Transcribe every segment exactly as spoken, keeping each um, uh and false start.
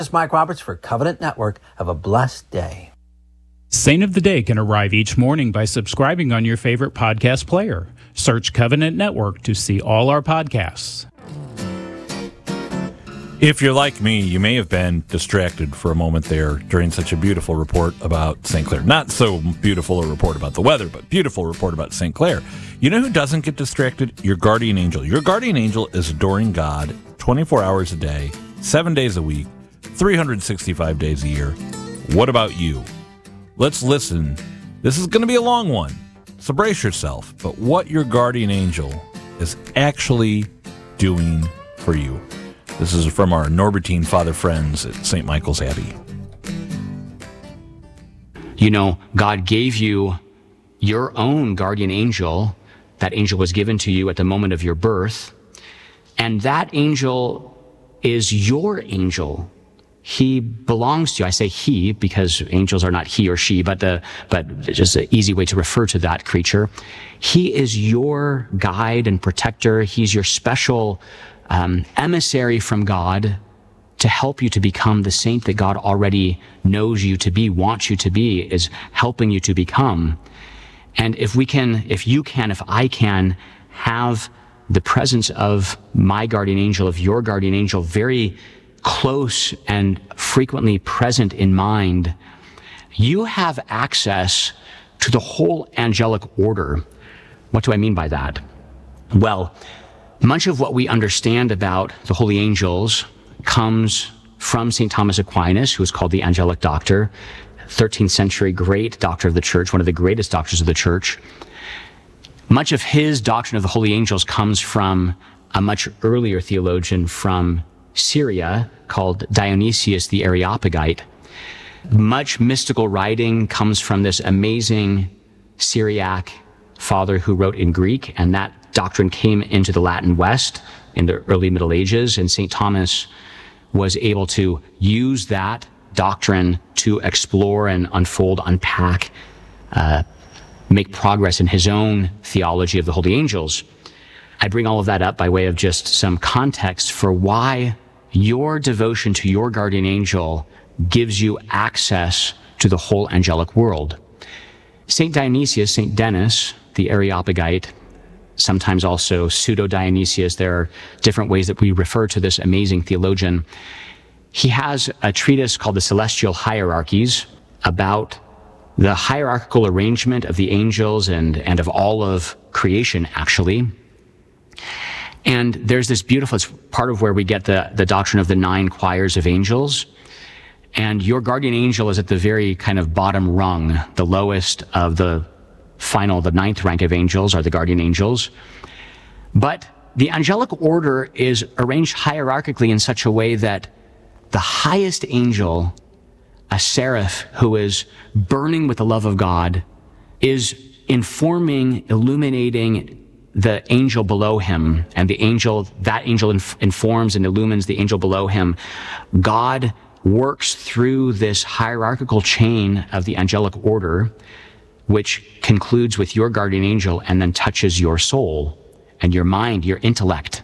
This is Mike Roberts for Covenant Network. Have a blessed day. Saint of the Day can arrive each morning by subscribing on your favorite podcast player. Search Covenant Network to see all our podcasts. If you're like me, you may have been distracted for a moment there during such a beautiful report about Saint Clair. Not so beautiful a report about the weather, but beautiful report about Saint Clair. You know who doesn't get distracted? Your guardian angel. Your guardian angel is adoring God twenty-four hours a day, seven days a week, three hundred sixty-five days a year. What about you? Let's listen. This is going to be a long one, so brace yourself. But what your guardian angel is actually doing for you. This is from our Norbertine Father friends at Saint Michael's Abbey. You know, God gave you your own guardian angel. That angel was given to you at the moment of your birth. And that angel is your angel. He belongs to you. I say he because angels are not he or she, but the but just an easy way to refer to that creature. He is your guide and protector. He's your special um, emissary from God to help you to become the saint that God already knows you to be, wants you to be, is helping you to become. And if we can, if you can, if I can have the presence of my guardian angel, of your guardian angel, very close and frequently present in mind, you have access to the whole angelic order. What do I mean by that? Well, much of what we understand about the holy angels comes from Saint Thomas Aquinas, who is called the angelic doctor, thirteenth century great doctor of the church, one of the greatest doctors of the church. Much of his doctrine of the holy angels comes from a much earlier theologian from Syria called Dionysius the Areopagite. Much mystical writing comes from this amazing Syriac father who wrote in Greek, and that doctrine came into the Latin West in the early Middle Ages, and Saint Thomas was able to use that doctrine to explore and unfold, unpack, uh, make progress in his own theology of the holy angels. I bring all of that up by way of just some context for why your devotion to your guardian angel gives you access to the whole angelic world. Saint Dionysius, Saint Denis, the Areopagite, sometimes also Pseudo-Dionysius, there are different ways that we refer to this amazing theologian. He has a treatise called the Celestial Hierarchies about the hierarchical arrangement of the angels and, and of all of creation, actually. And there's this beautiful, it's part of where we get the, the doctrine of the nine choirs of angels. And your guardian angel is at the very kind of bottom rung, the lowest of the final, the ninth rank of angels are the guardian angels. But the angelic order is arranged hierarchically in such a way that the highest angel, a seraph who is burning with the love of God, is informing, illuminating the angel below him, and the angel, that angel inf- informs and illumines the angel below him. God works through this hierarchical chain of the angelic order, which concludes with your guardian angel and then touches your soul and your mind, your intellect.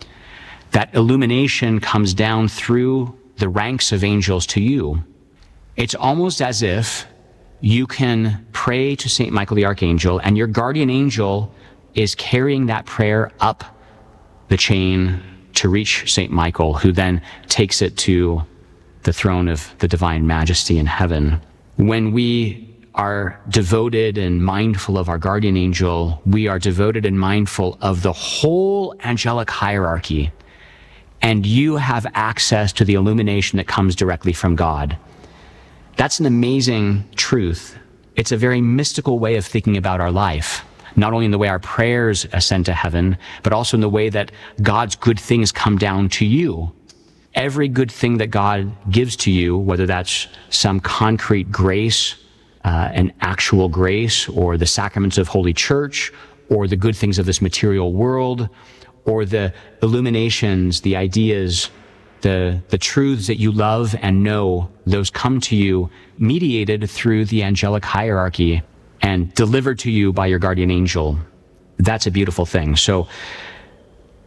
That illumination comes down through the ranks of angels to you. It's almost as if you can pray to Saint Michael the Archangel, and your guardian angel is carrying that prayer up the chain to reach Saint Michael, who then takes it to the throne of the divine majesty in heaven. When we are devoted and mindful of our guardian angel, we are devoted and mindful of the whole angelic hierarchy, and you have access to the illumination that comes directly from God. That's an amazing truth. It's a very mystical way of thinking about our life, not only in the way our prayers ascend to heaven, but also in the way that God's good things come down to you. Every good thing that God gives to you, whether that's some concrete grace, uh, an actual grace, or the sacraments of Holy Church, or the good things of this material world, or the illuminations, the ideas, the, the truths that you love and know, those come to you mediated through the angelic hierarchy and delivered to you by your guardian angel. That's a beautiful thing. So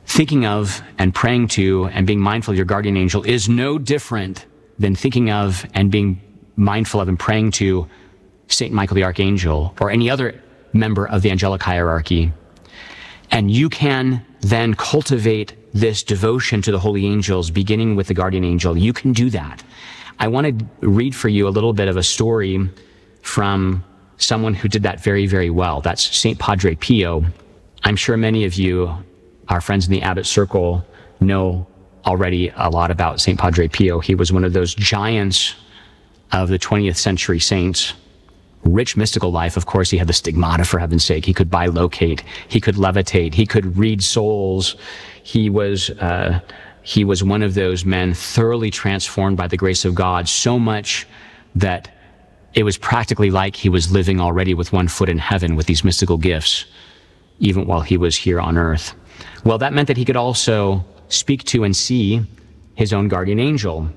thinking of and praying to and being mindful of your guardian angel is no different than thinking of and being mindful of and praying to Saint Michael the Archangel or any other member of the angelic hierarchy. And you can then cultivate this devotion to the holy angels, beginning with the guardian angel. You can do that. I want to read for you a little bit of a story from someone who did that very, very well. That's Saint Padre Pio. I'm sure many of you, our friends in the Abbot Circle, know already a lot about Saint Padre Pio. He was one of those giants of the twentieth century saints. Rich mystical life, of course. He had the stigmata, for heaven's sake. He could bilocate. He could levitate. He could read souls. He was, uh, he was one of those men thoroughly transformed by the grace of God, so much that it was practically like he was living already with one foot in heaven with these mystical gifts, even while he was here on earth. Well, that meant that he could also speak to and see his own guardian angel.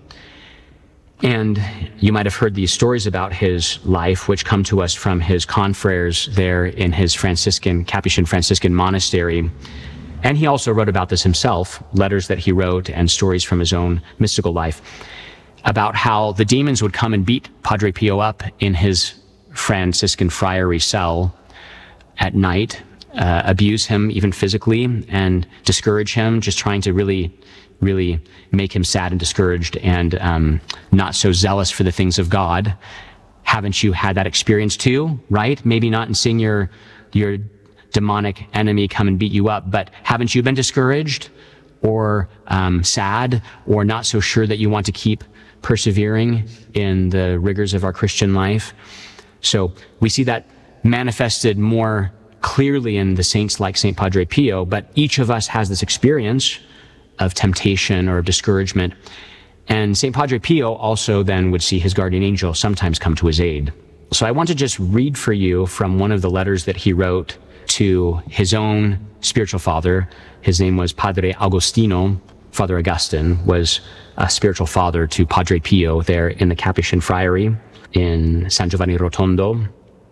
And you might have heard these stories about his life, which come to us from his confreres there in his Franciscan, Capuchin Franciscan monastery. And he also wrote about this himself, letters that he wrote and stories from his own mystical life, about how the demons would come and beat Padre Pio up in his Franciscan friary cell at night, uh, abuse him even physically, and discourage him, just trying to really really make him sad and discouraged and um, not so zealous for the things of God. Haven't you had that experience too, right? Maybe not in seeing your, your demonic enemy come and beat you up, but haven't you been discouraged or um, sad or not so sure that you want to keep persevering in the rigors of our Christian life? So we see that manifested more clearly in the saints like Saint Padre Pio, but each of us has this experience of temptation or of discouragement. And Saint Padre Pio also then would see his guardian angel sometimes come to his aid. So I want to just read for you from one of the letters that he wrote to his own spiritual father. His name was Padre Agostino. Father Augustine was a spiritual father to Padre Pio there in the Capuchin Friary in San Giovanni Rotondo.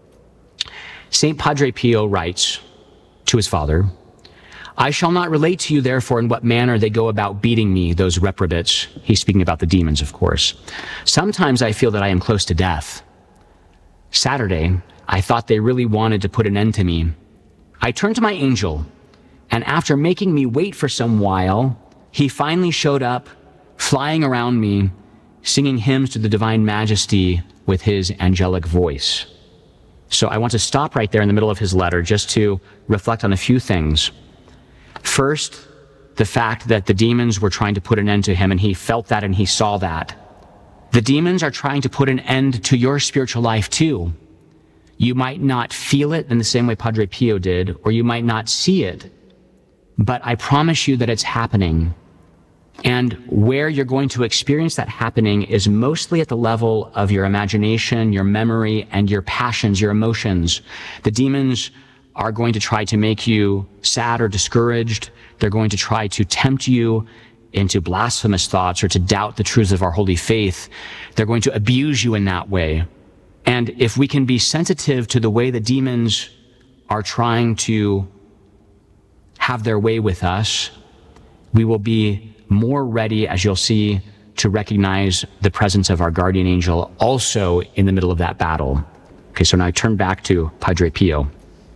Saint Padre Pio writes to his father, "I shall not relate to you, therefore, in what manner they go about beating me, those reprobates." He's speaking about the demons, of course. "Sometimes I feel that I am close to death. Saturday, I thought they really wanted to put an end to me. I turned to my angel, and after making me wait for some while, he finally showed up, flying around me, singing hymns to the Divine Majesty with his angelic voice." So I want to stop right there in the middle of his letter just to reflect on a few things. First, the fact that the demons were trying to put an end to him, and he felt that and he saw that. The demons are trying to put an end to your spiritual life too. You might not feel it in the same way Padre Pio did, or you might not see it, but I promise you that it's happening. And where you're going to experience that happening is mostly at the level of your imagination, your memory, and your passions, your emotions. The demons are going to try to make you sad or discouraged. They're going to try to tempt you into blasphemous thoughts or to doubt the truths of our holy faith. They're going to abuse you in that way. And if we can be sensitive to the way the demons are trying to have their way with us, we will be more ready, as you'll see, to recognize the presence of our guardian angel also in the middle of that battle. Okay, so now I turn back to Padre Pio.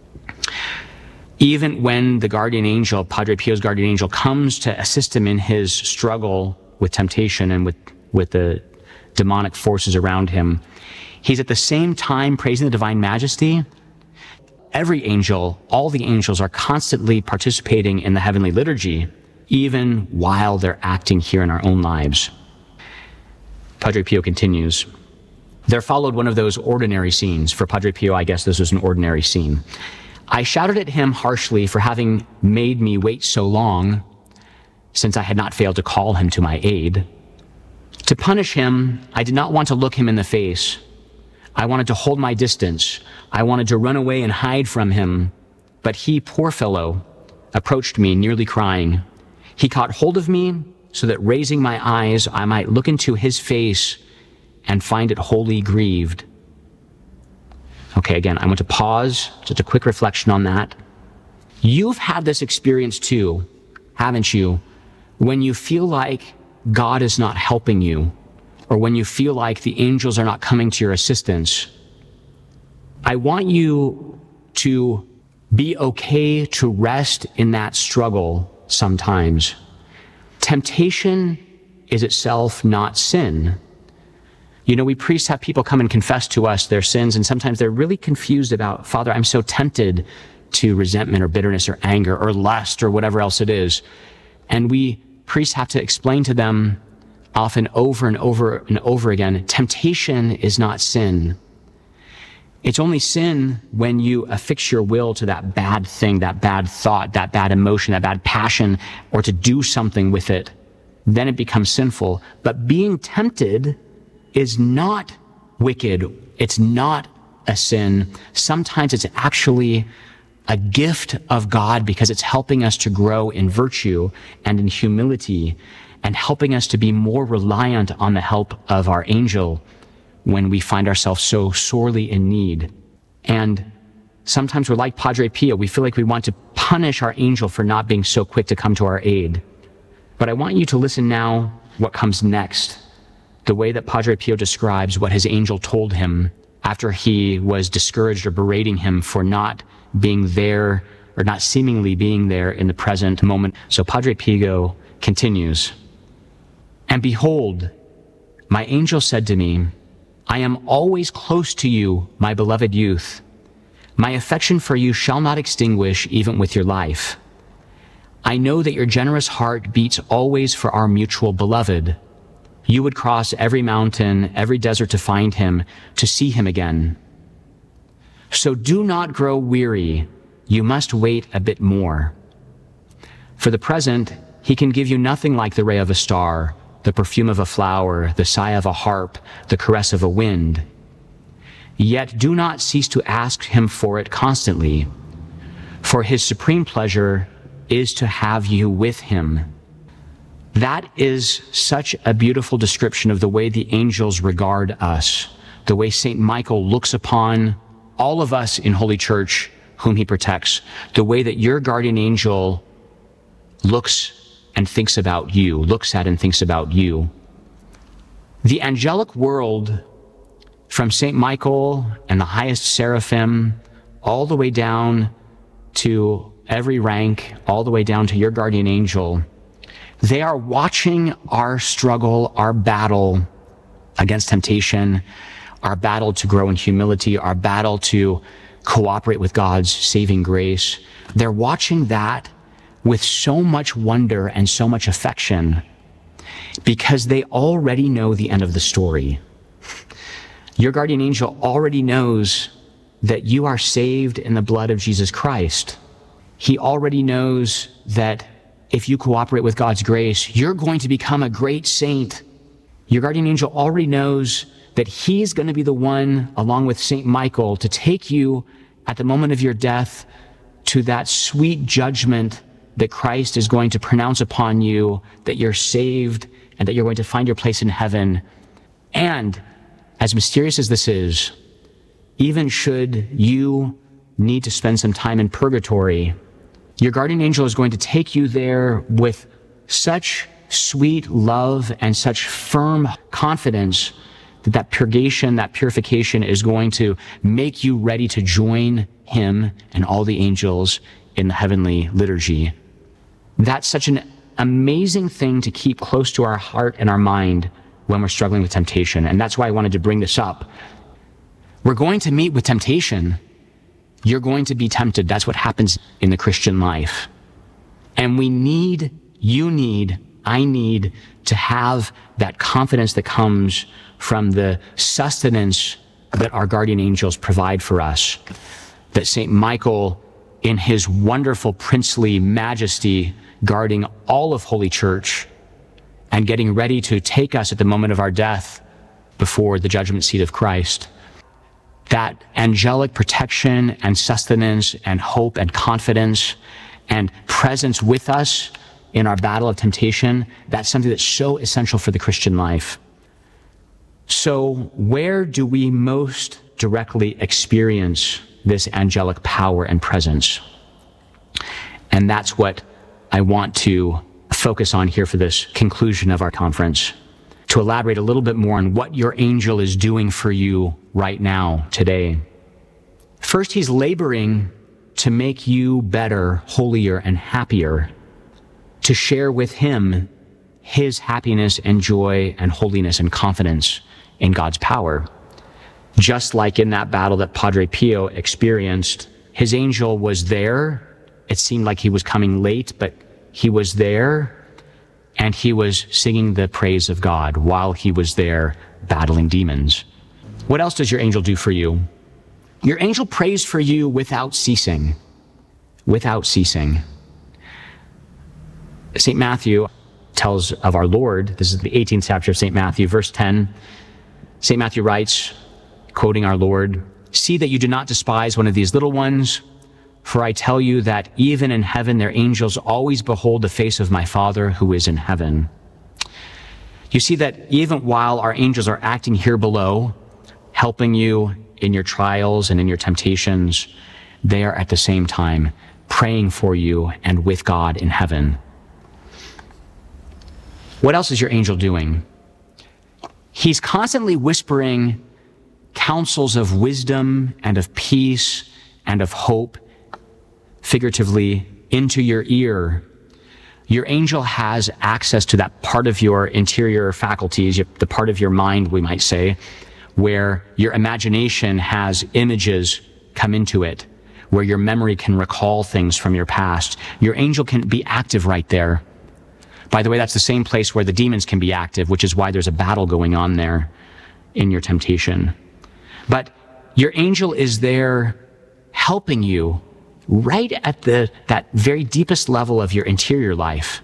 Even when the guardian angel, Padre Pio's guardian angel, comes to assist him in his struggle with temptation and with, with the demonic forces around him, he's at the same time praising the Divine Majesty. Every angel, all the angels are constantly participating in the heavenly liturgy, even while they're acting here in our own lives. Padre Pio continues, "There followed one of those ordinary scenes." For Padre Pio, I guess this was an ordinary scene. "I shouted at him harshly for having made me wait so long, since I had not failed to call him to my aid. To punish him, I did not want to look him in the face. I wanted to hold my distance. I wanted to run away and hide from him. But he, poor fellow, approached me, nearly crying. He caught hold of me so that, raising my eyes, I might look into his face and find it wholly grieved." Okay, again, I want to pause, just a quick reflection on that. You've had this experience too, haven't you? When you feel like God is not helping you, or when you feel like the angels are not coming to your assistance, I want you to be okay to rest in that struggle sometimes. Temptation is itself not sin. You know, we priests have people come and confess to us their sins, and sometimes they're really confused about, Father, I'm so tempted to resentment or bitterness or anger or lust or whatever else it is. And we priests have to explain to them often over and over and over again, temptation is not sin. It's only sin when you affix your will to that bad thing, that bad thought, that bad emotion, that bad passion, or to do something with it. Then it becomes sinful. But being tempted is not wicked. It's not a sin. Sometimes it's actually a gift of God because it's helping us to grow in virtue and in humility and helping us to be more reliant on the help of our angel when we find ourselves so sorely in need. And sometimes we're like Padre Pio. We feel like we want to punish our angel for not being so quick to come to our aid. But I want you to listen now what comes next, the way that Padre Pio describes what his angel told him after he was discouraged or berating him for not being there or not seemingly being there in the present moment. So Padre Pio continues, "And behold, my angel said to me, I am always close to you, my beloved youth. My affection for you shall not extinguish even with your life. I know that your generous heart beats always for our mutual beloved. You would cross every mountain, every desert to find him, to see him again. So do not grow weary. You must wait a bit more. For the present, he can give you nothing like the ray of a star, the perfume of a flower, the sigh of a harp, the caress of a wind. Yet do not cease to ask him for it constantly, for his supreme pleasure is to have you with him." That is such a beautiful description of the way the angels regard us, the way Saint Michael looks upon all of us in Holy Church whom he protects, the way that your guardian angel looks and thinks about you, looks at and thinks about you. The angelic world, from Saint Michael and the highest seraphim, all the way down to every rank, all the way down to your guardian angel, they are watching our struggle, our battle against temptation, our battle to grow in humility, our battle to cooperate with God's saving grace. They're watching that with so much wonder and so much affection because they already know the end of the story. Your guardian angel already knows that you are saved in the blood of Jesus Christ. He already knows that if you cooperate with God's grace, you're going to become a great saint. Your guardian angel already knows that he's going to be the one, along with Saint Michael, to take you at the moment of your death to that sweet judgment that Christ is going to pronounce upon you, that you're saved and that you're going to find your place in heaven. And as mysterious as this is, even should you need to spend some time in purgatory, your guardian angel is going to take you there with such sweet love and such firm confidence that that purgation, that purification is going to make you ready to join him and all the angels in the heavenly liturgy. That's such an amazing thing to keep close to our heart and our mind when we're struggling with temptation. And that's why I wanted to bring this up. We're going to meet with temptation. You're going to be tempted. That's what happens in the Christian life. And we need, you need, I need to have that confidence that comes from the sustenance that our guardian angels provide for us. That Saint Michael, in his wonderful princely majesty, guarding all of Holy Church and getting ready to take us at the moment of our death before the judgment seat of Christ. That angelic protection and sustenance and hope and confidence and presence with us in our battle of temptation, that's something that's so essential for the Christian life. So where do we most directly experience this angelic power and presence? And that's what I want to focus on here for this conclusion of our conference, to elaborate a little bit more on what your angel is doing for you right now, today. First, he's laboring to make you better, holier, and happier, to share with him his happiness and joy and holiness and confidence in God's power. Just like in that battle that Padre Pio experienced, his angel was there. It seemed like he was coming late, but he was there, and he was singing the praise of God while he was there battling demons. What else does your angel do for you? Your angel prays for you without ceasing. Without ceasing. Saint Matthew tells of our Lord, this is the eighteenth chapter of Saint Matthew, verse ten. Saint Matthew writes, quoting our Lord, "See that you do not despise one of these little ones, for I tell you that even in heaven their angels always behold the face of my Father who is in heaven." You see that even while our angels are acting here below, helping you in your trials and in your temptations, they are at the same time praying for you and with God in heaven. What else is your angel doing? He's constantly whispering counsels of wisdom and of peace and of hope, figuratively, into your ear. Your angel has access to that part of your interior faculties, the part of your mind, we might say, where your imagination has images come into it, where your memory can recall things from your past. Your angel can be active right there. By the way, that's the same place where the demons can be active, which is why there's a battle going on there in your temptation. But your angel is there helping you right at the that very deepest level of your interior life.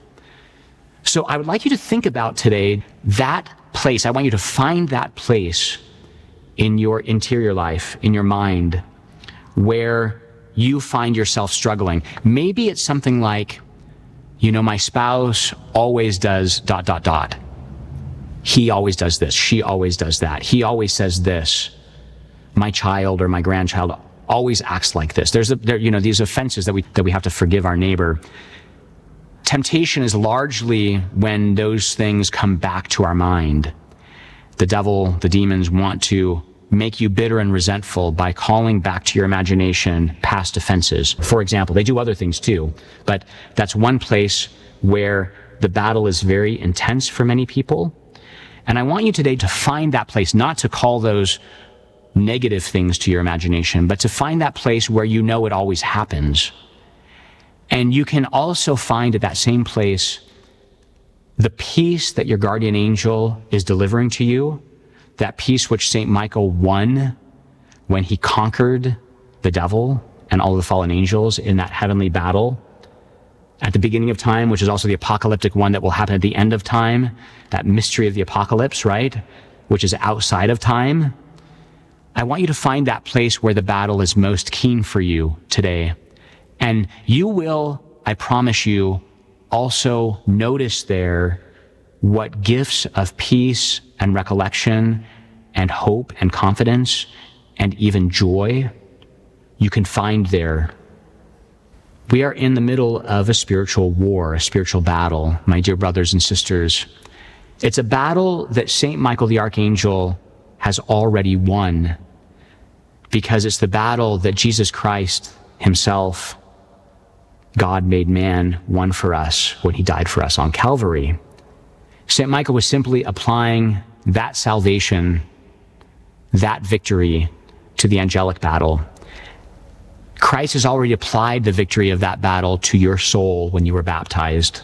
So I would like you to think about today that place. I want you to find that place in your interior life, in your mind, where you find yourself struggling. Maybe it's something like, you know, my spouse always does dot, dot, dot. He always does this. She always does that. He always says this. My child or my grandchild always acts like this. There's, a, there, you know, these offenses that we, that we have to forgive our neighbor. Temptation is largely when those things come back to our mind. The devil, the demons want to make you bitter and resentful by calling back to your imagination past offenses. For example, they do other things too, but that's one place where the battle is very intense for many people. And I want you today to find that place, not to call those negative things to your imagination, but to find that place where you know it always happens. And you can also find at that same place the peace that your guardian angel is delivering to you, that peace which Saint Michael won when he conquered the devil and all the fallen angels in that heavenly battle at the beginning of time, which is also the apocalyptic one that will happen at the end of time, that mystery of the apocalypse, right, which is outside of time. I want you to find that place where the battle is most keen for you today. And you will, I promise you, also notice there what gifts of peace and recollection and hope and confidence and even joy you can find there. We are in the middle of a spiritual war, a spiritual battle, my dear brothers and sisters. It's a battle that Saint Michael the Archangel has already won, because it's the battle that Jesus Christ himself, God made man, won for us when he died for us on Calvary. Saint Michael was simply applying that salvation, that victory, to the angelic battle. Christ has already applied the victory of that battle to your soul when you were baptized.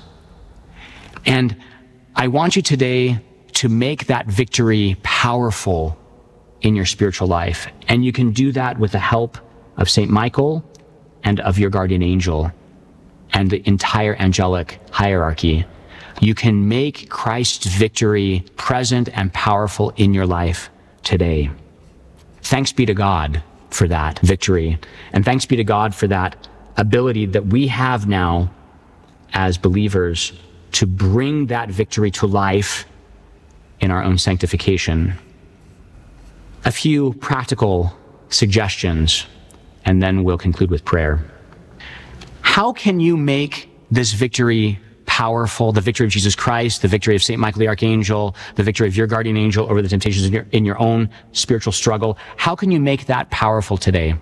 And I want you today to make that victory powerful in your spiritual life. And you can do that with the help of Saint Michael and of your guardian angel and the entire angelic hierarchy. You can make Christ's victory present and powerful in your life today. Thanks be to God for that victory. And thanks be to God for that ability that we have now as believers to bring that victory to life in our own sanctification. A few practical suggestions, and then we'll conclude with prayer. How can you make this victory powerful, the victory of Jesus Christ, the victory of Saint Michael the Archangel, the victory of your guardian angel over the temptations in your, in your own spiritual struggle? How can you make that powerful today?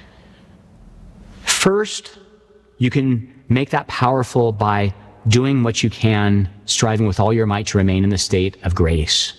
First, you can make that powerful by doing what you can, striving with all your might to remain in the state of grace.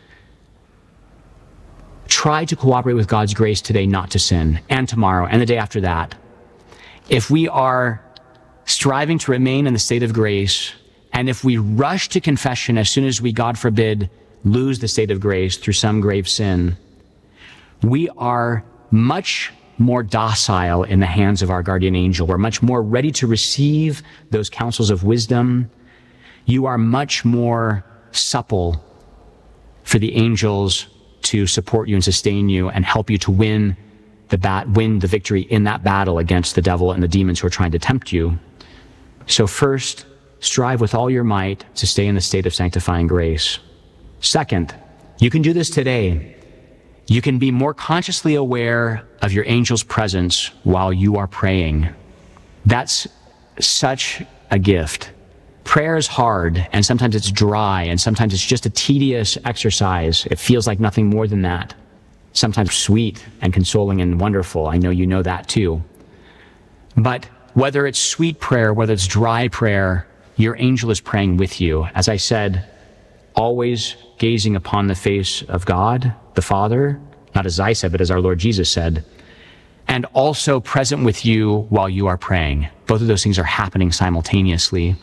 Try to cooperate with God's grace today not to sin, and tomorrow, and the day after that. If we are striving to remain in the state of grace, and if we rush to confession as soon as we, God forbid, lose the state of grace through some grave sin, we are much more docile in the hands of our guardian angel. We're much more ready to receive those counsels of wisdom. You are much more supple for the angels to support you and sustain you and help you to win the bat, win the victory in that battle against the devil and the demons who are trying to tempt you. So first, strive with all your might to stay in the state of sanctifying grace. Second, you can do this today. You can be more consciously aware of your angel's presence while you are praying. That's such a gift. Prayer is hard, and sometimes it's dry, and sometimes it's just a tedious exercise. It feels like nothing more than that. Sometimes sweet and consoling and wonderful. I know you know that too. But whether it's sweet prayer, whether it's dry prayer, your angel is praying with you. As I said, always gazing upon the face of God, the Father, not as I said, but as our Lord Jesus said, and also present with you while you are praying. Both of those things are happening simultaneously.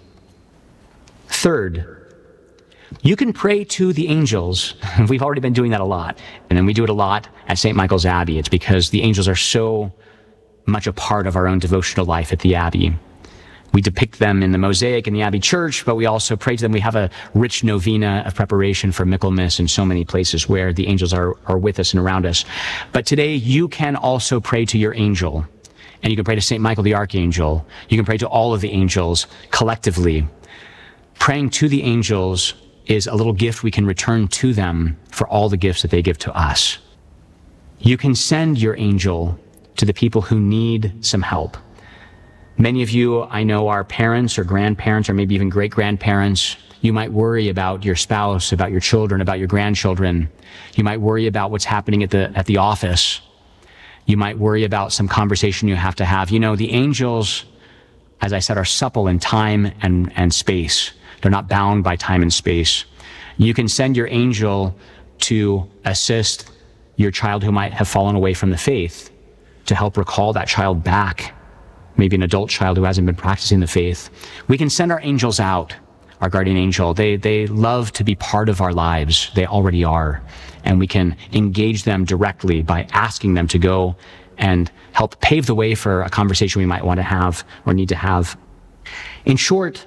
Third, you can pray to the angels. We've already been doing that a lot. And then we do it a lot at Saint Michael's Abbey. It's because the angels are so much a part of our own devotional life at the Abbey. We depict them in the mosaic in the Abbey Church, but we also pray to them. We have a rich novena of preparation for Michaelmas in so many places where the angels are, are with us and around us. But today you can also pray to your angel. And you can pray to Saint Michael the Archangel. You can pray to all of the angels collectively. Praying to the angels is a little gift we can return to them for all the gifts that they give to us. You can send your angel to the people who need some help. Many of you, I know, are parents or grandparents or maybe even great-grandparents. You might worry about your spouse, about your children, about your grandchildren. You might worry about what's happening at the, at the office. You might worry about some conversation you have to have. You know, the angels, as I said, are supple in time and, and space. They're not bound by time and space. You can send your angel to assist your child who might have fallen away from the faith, to help recall that child back, maybe an adult child who hasn't been practicing the faith. We can send our angels out, our guardian angel. They, they love to be part of our lives. They already are. And we can engage them directly by asking them to go and help pave the way for a conversation we might want to have or need to have. In short,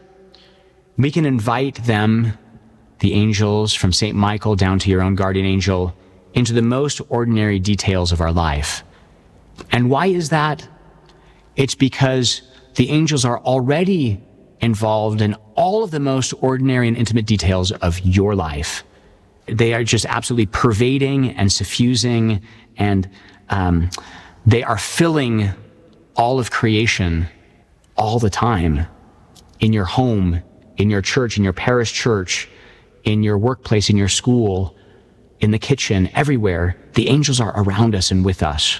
we can invite them, the angels, from Saint Michael down to your own guardian angel, into the most ordinary details of our life. And why is that? It's because the angels are already involved in all of the most ordinary and intimate details of your life. They are just absolutely pervading and suffusing, and um, they are filling all of creation all the time, in your home, in your church, in your parish church, in your workplace, in your school, in the kitchen, everywhere. The angels are around us and with us.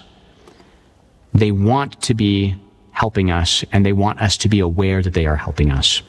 They want to be helping us, and they want us to be aware that they are helping us.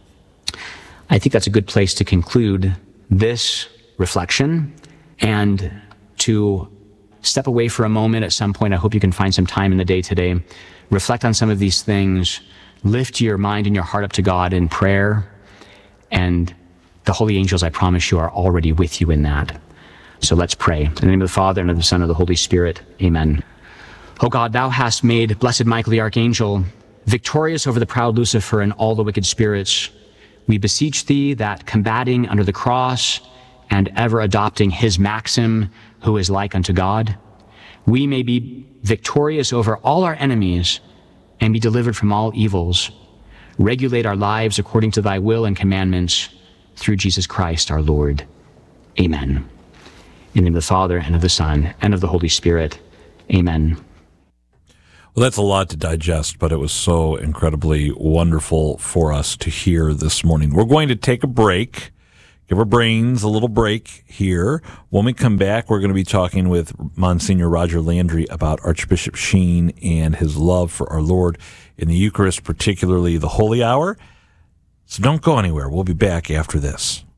I think that's a good place to conclude this reflection and to step away for a moment at some point. I hope you can find some time in the day today. Reflect on some of these things. Lift your mind and your heart up to God in prayer. And the holy angels, I promise you, are already with you in that. So let's pray. In the name of the Father, and of the Son, and of the Holy Spirit. Amen. O God, thou hast made blessed Michael the Archangel victorious over the proud Lucifer and all the wicked spirits. We beseech thee that, combating under the cross and ever adopting his maxim, who is like unto God, we may be victorious over all our enemies and be delivered from all evils. Regulate our lives according to thy will and commandments, through Jesus Christ our Lord. Amen. In the name of the Father, and of the Son, and of the Holy Spirit. Amen. Well, that's a lot to digest, but it was so incredibly wonderful for us to hear this morning. We're going to take a break, give our brains a little break here. When we come back, we're going to be talking with Monsignor Roger Landry about Archbishop Sheen and his love for our Lord in the Eucharist, particularly the Holy Hour. So don't go anywhere. We'll be back after this.